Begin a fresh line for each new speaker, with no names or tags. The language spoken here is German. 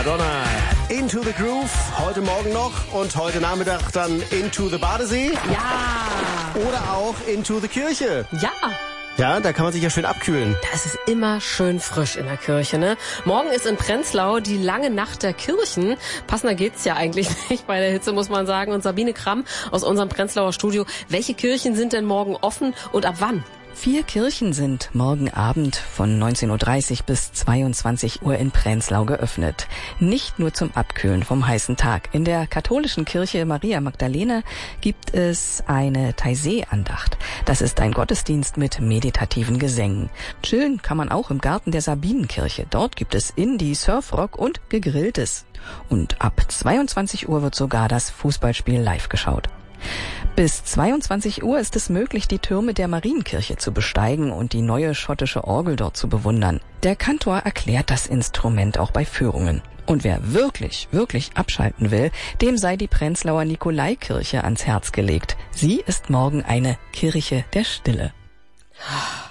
Madonna, Into the Groove, heute Morgen noch und heute Nachmittag dann Into the Badesee.
Ja.
Oder auch Into the Kirche.
Ja.
Ja, da kann man sich ja schön abkühlen.
Das ist immer schön frisch in der Kirche, ne? Morgen ist in Prenzlau die lange Nacht der Kirchen. Passender geht's ja eigentlich nicht bei der Hitze, muss man sagen. Und Sabine Kramm aus unserem Prenzlauer Studio. Welche Kirchen sind denn morgen offen und ab wann?
4 Kirchen sind morgen Abend von 19.30 Uhr bis 22 Uhr in Prenzlau geöffnet. Nicht nur zum Abkühlen vom heißen Tag. In der katholischen Kirche Maria Magdalena gibt es eine Taizé-Andacht. Das ist ein Gottesdienst mit meditativen Gesängen. Chillen kann man auch im Garten der Sabinenkirche. Dort gibt es Indie, Surfrock und Gegrilltes. Und ab 22 Uhr wird sogar das Fußballspiel live geschaut. Bis 22 Uhr ist es möglich, die Türme der Marienkirche zu besteigen und die neue schottische Orgel dort zu bewundern. Der Kantor erklärt das Instrument auch bei Führungen. Und wer wirklich abschalten will, dem sei die Prenzlauer Nikolaikirche ans Herz gelegt. Sie ist morgen eine Kirche der Stille.